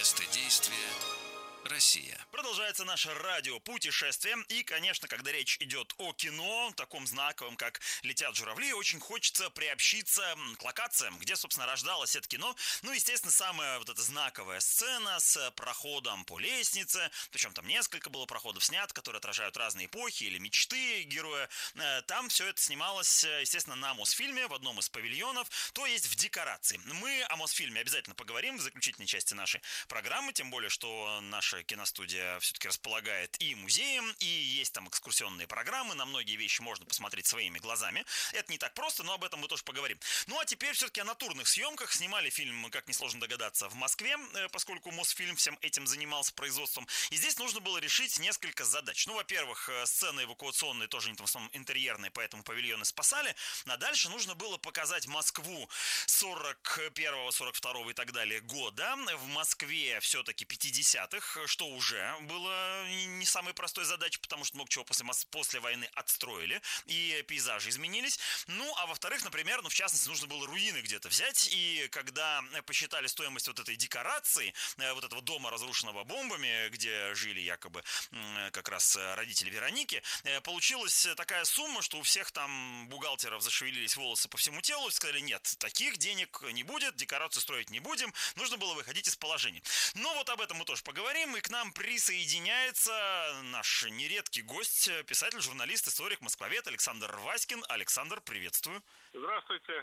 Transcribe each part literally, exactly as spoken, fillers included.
Место действия – Россия. Продолжается наше радиопутешествие. И, конечно, когда речь идет о кино, таком знаковом, как «Летят журавли», очень хочется приобщиться к локациям, где, собственно, рождалось это кино. Ну, естественно, самая вот эта знаковая сцена с проходом по лестнице, причем там несколько было проходов снят, которые отражают разные эпохи или мечты героя. Там все это снималось, естественно, на Мосфильме, в одном из павильонов, то есть в декорации. Мы о Мосфильме обязательно поговорим в заключительной части нашей программы, тем более, что наша киностудия все-таки располагает и музеем, и есть там экскурсионные программы, на многие вещи можно посмотреть своими глазами. Это не так просто, но об этом мы тоже поговорим. Ну а теперь все-таки о натурных съемках. Снимали фильм, как несложно догадаться, в Москве, поскольку Мосфильм всем этим занимался производством. И здесь нужно было решить несколько задач. Ну, во-первых, сцены эвакуационные тоже не в основном интерьерные, поэтому павильоны спасали. А дальше нужно было показать Москву сорок первого, сорок второго и так далее года. В Москве все-таки пятидесятых, что уже было не самой простой задачей, потому что много чего после, после войны отстроили, и пейзажи изменились. Ну, а во-вторых, например, ну, в частности, нужно было руины где-то взять, и когда посчитали стоимость вот этой декорации, вот этого дома, разрушенного бомбами, где жили якобы как раз родители Вероники, получилась такая сумма, что у всех там бухгалтеров зашевелились волосы по всему телу, и сказали: нет, таких денег не будет, декорацию строить не будем, нужно было выходить из положения. Но вот об этом мы тоже поговорим, и к нам присоединяется наш нередкий гость, писатель, журналист, историк, москвовед Александр Васькин. Александр, приветствую. Здравствуйте.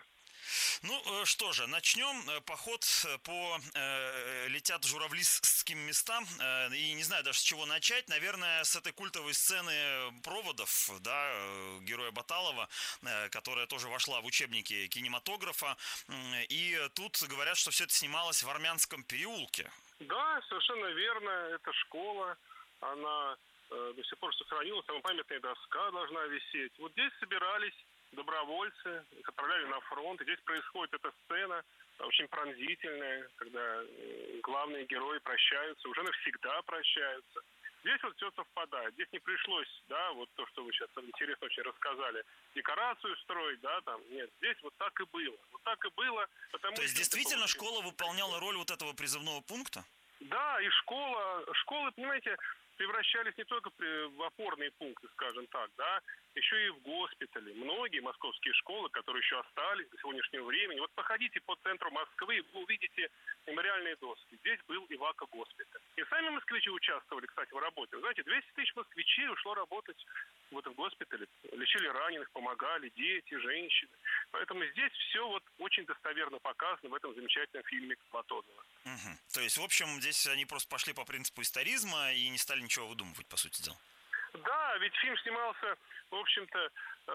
Ну что же, начнем поход по э, «Летят журавлистским местам». Э, и не знаю даже с чего начать. Наверное, с этой культовой сцены проводов, да, героя Баталова, э, которая тоже вошла в учебники кинематографа. И тут говорят, что все это снималось в Армянском переулке. Да, совершенно верно. Это школа. Она э, до сих пор сохранилась. Там памятная доска должна висеть. Вот здесь собирались добровольцы, их отправляли на фронт. И здесь происходит эта сцена, очень пронзительная, когда главные герои прощаются, уже навсегда прощаются. Здесь вот все совпадает. Здесь не пришлось, да, вот то, что вы сейчас интересно очень рассказали, декорацию строить, да, там, нет. Здесь вот так и было. Вот так и было. Потому то есть действительно школа выполняла роль вот этого призывного пункта? Да, и школа, школы, понимаете, превращались не только в опорные пункты, скажем так, да, еще и в госпитали. Многие московские школы, которые еще остались до сегодняшнего времени, вот походите по центру Москвы, вы увидите мемориальные доски. Здесь был Ивако-госпиталь. И сами москвичи участвовали, кстати, в работе. Вы знаете, двести тысяч москвичей ушло работать вот в госпитале. Лечили раненых, помогали дети, женщины. Поэтому здесь все вот очень достоверно показано в этом замечательном фильме Платонова. Угу. То есть, в общем, здесь они просто пошли по принципу историзма и не стали ничего выдумывать, по сути дела. Да, ведь фильм снимался, в общем-то,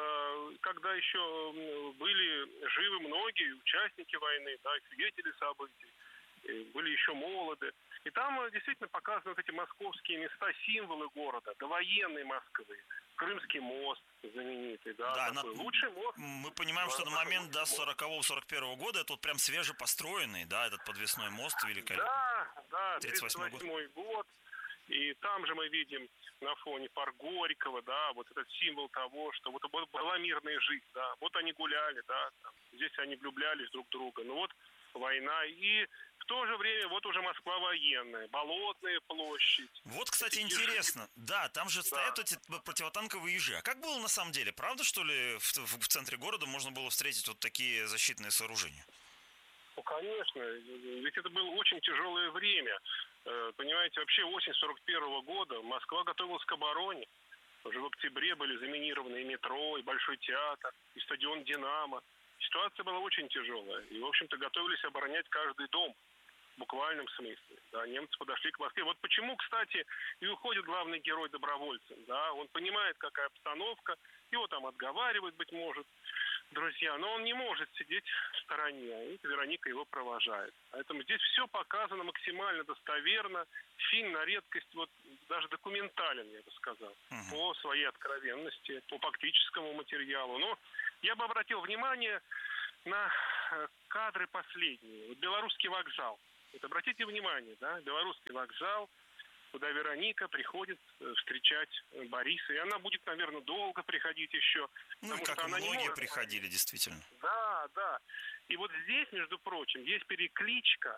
когда еще были живы многие участники войны, да, и свидетели событий, и были еще молоды. И там действительно показаны вот эти московские места, символы города, довоенной Москвы. Крымский мост знаменитый, да, да такой на... лучший мост. Мы понимаем, что на момент до сорокового сорок первого года это вот прям свежепостроенный, да, этот подвесной мост великолепный. Да, да, тридцать восьмой год. год. И там же мы видим на фоне парк Горького, да, вот этот символ того, что вот была мирная жизнь, да, вот они гуляли, да, там, здесь они влюблялись друг в друга, ну вот война, и в то же время вот уже Москва военная, Болотная площадь. Вот, кстати, эти интересно, ежи. Да, там же да. стоят эти противотанковые ежи. А как было на самом деле? Правда, что ли, в, в, в центре города можно было встретить вот такие защитные сооружения? Ну, конечно, ведь это было очень тяжелое время. Понимаете, вообще осень сорок первого года Москва готовилась к обороне. Уже в октябре были заминированы и метро, и Большой театр, и стадион «Динамо». Ситуация была очень тяжелая. И, в общем-то, готовились оборонять каждый дом. В буквальном смысле. Да, немцы подошли к Москве. Вот почему, кстати, и уходит главный герой добровольцем. Да, он понимает, какая обстановка. Его там отговаривают, быть может, друзья. Но он не может сидеть в стороне. И Вероника его провожает. Поэтому здесь все показано максимально достоверно. Фильм на редкость, вот даже документален, я бы сказал. Uh-huh. По своей откровенности, по фактическому материалу. Но я бы обратил внимание на кадры последние. Вот Белорусский вокзал. Вот обратите внимание, да, Белорусский вокзал, куда Вероника приходит встречать Бориса. И она будет, наверное, долго приходить еще. Ну, как что и она многие не может... приходили, действительно. Да, да. И вот здесь, между прочим, есть перекличка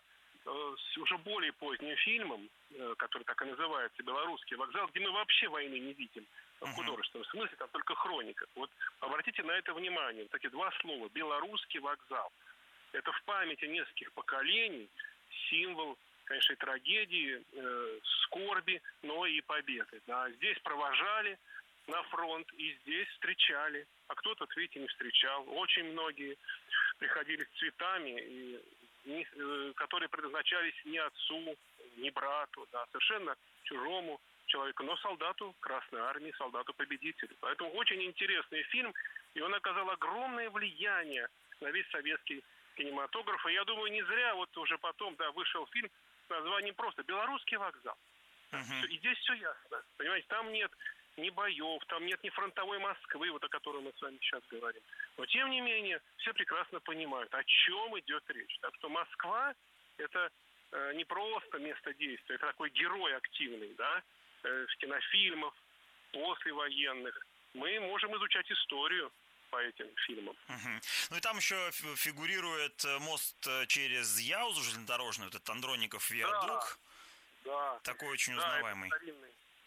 э, с уже более поздним фильмом, э, который так и называется «Белорусский вокзал», где мы вообще войны не видим в Мгм. художественном смысле, там только хроника. Вот обратите на это внимание. Вот эти два слова «Белорусский вокзал». Это в памяти нескольких поколений символ, конечно, и трагедии, э, скорби, но и победы. Да. Здесь провожали на фронт и здесь встречали. А кто-то, видите, не встречал. Очень многие приходили с цветами, и, не, э, которые предназначались не отцу, не брату, да, совершенно чужому человеку, но солдату Красной Армии, солдату-победителю. Поэтому очень интересный фильм, и он оказал огромное влияние на весь советский кинематограф. И я думаю, не зря вот уже потом, да, вышел фильм с названием просто «Белорусский вокзал». Мгм. И здесь все ясно. Понимаете, там нет ни боев, там нет ни фронтовой Москвы, вот о которой мы с вами сейчас говорим. Но, тем не менее, все прекрасно понимают, о чем идет речь. Так что Москва – это э, не просто место действия, это такой герой активный, да, э, в кинофильмах, послевоенных. Мы можем изучать историю по этим фильмам. Мгм. Ну и там еще фи- фигурирует э, мост э, через Яузу железнодорожный, вот этот Андроников виадук, Да, такой очень да, это узнаваемый. старинный.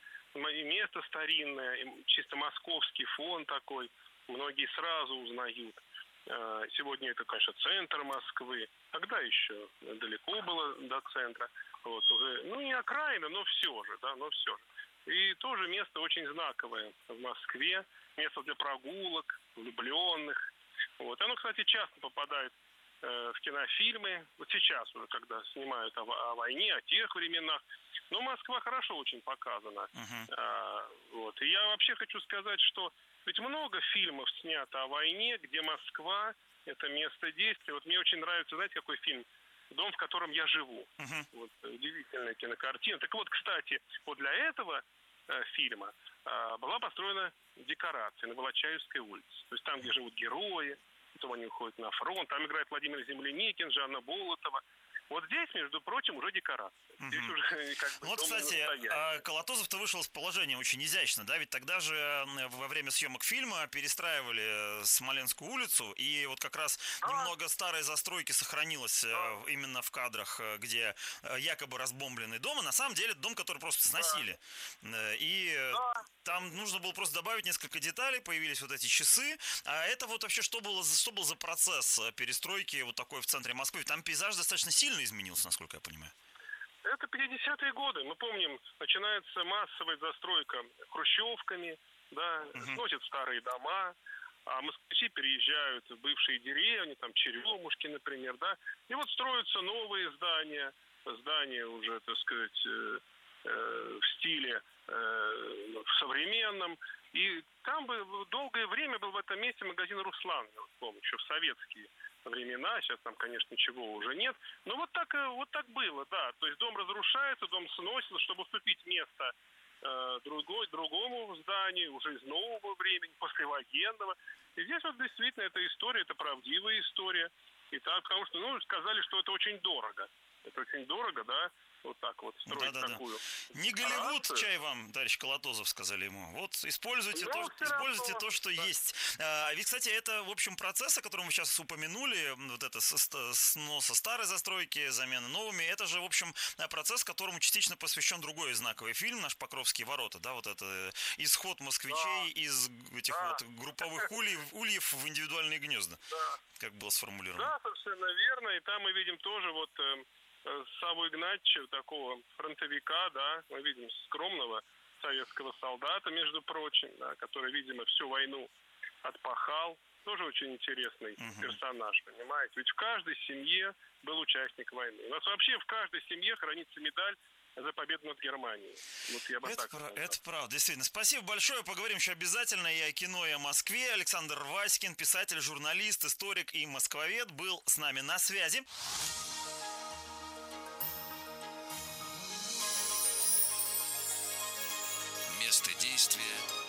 И место старинное, и чисто московский фон такой, многие сразу узнают. Э, Сегодня это, конечно, центр Москвы. Тогда еще далеко было до центра. Вот, уже, ну, не окраина, но все же, да, но все же. И тоже место очень знаковое в Москве. Место для прогулок, влюбленных. Вот. Оно, кстати, часто попадает э, в кинофильмы. Вот сейчас уже, когда снимают о, о войне, о тех временах. Но Москва хорошо очень показана. Мгм. А, вот. И я вообще хочу сказать, что ведь много фильмов снято о войне, где Москва – это место действия. Вот мне очень нравится, знаете, какой фильм? «Дом, в котором я живу». Мгм. Вот, удивительная кинокартина. Так вот, кстати, вот для этого э, фильма э, была построена декорация на Волочаевской улице. То есть там, где живут герои, потом они уходят на фронт. Там играет Владимир Земляникин, Жанна Болотова. Вот здесь, между прочим, уже декорация. Здесь Мгм. уже как бы Ну вот, дом кстати, настоящий. а, Колотозов-то вышел из положения очень изящно, да, ведь тогда же м, во время съемок фильма перестраивали Смоленскую улицу, и вот как раз Да. немного старой застройки сохранилось э, в- именно в кадрах, э, где э, якобы разбомбленный дом, а на самом деле это дом, который просто сносили. Э, И э, Да. там нужно было просто добавить несколько деталей, появились вот эти часы. А это вот вообще что было, за- что был за процесс э, перестройки вот такой в центре Москвы? Там пейзаж достаточно сильно изменился, насколько я понимаю. Это пятидесятые годы. Мы помним, начинается массовая застройка хрущевками, да, Мгм. сносят старые дома, а москвичи переезжают в бывшие деревни, там Черемушки, например, да, и вот строятся новые здания, здания уже, так сказать, э, э, в стиле э, в современном. И там бы долгое время был в этом месте магазин «Руслан», я вот помню, еще в советские времена, сейчас там, конечно, ничего уже нет. Но вот так, э, вот так было, да. То есть дом разрушается, дом сносится, чтобы уступить место э, другой, другому зданию, уже из нового времени, послевоенного. И здесь вот действительно эта история, это правдивая история. И так, потому что, ну, сказали, что это очень дорого. Это очень дорого, да, вот так вот строить Да-да-да. такую. Не Голливуд, декорацию. чай вам, товарищ Колотозов, сказали ему. Вот используйте, Ну, то, всё используйте равно, то, что да. есть. А, ведь, кстати, это, в общем, процесс, о котором вы сейчас упомянули, м, вот это со- ст- сноса старой застройки, замена новыми, это же, в общем, а, процесс, которому частично посвящен другой знаковый фильм, наш «Покровские ворота», да, вот это э, исход москвичей из г- этих Да. вот групповых ульев, ульев в индивидуальные гнезда, Да. как было сформулировано. Да, совершенно верно. И там мы видим тоже вот э, э, Савву Игнатьевича, такого фронтовика, да, мы видим скромного советского солдата, между прочим, да, который, видимо, всю войну отпахал. Тоже очень интересный Мгм. персонаж, понимаете? Ведь в каждой семье был участник войны. У нас вообще в каждой семье хранится медаль за победу над Германией. Вот я бы Это, так пра- сказал. это правда, действительно. Спасибо большое. Поговорим еще обязательно и о кино, и о Москве. Александр Васькин, писатель, журналист, историк и москвовед, был с нами на связи. Место действия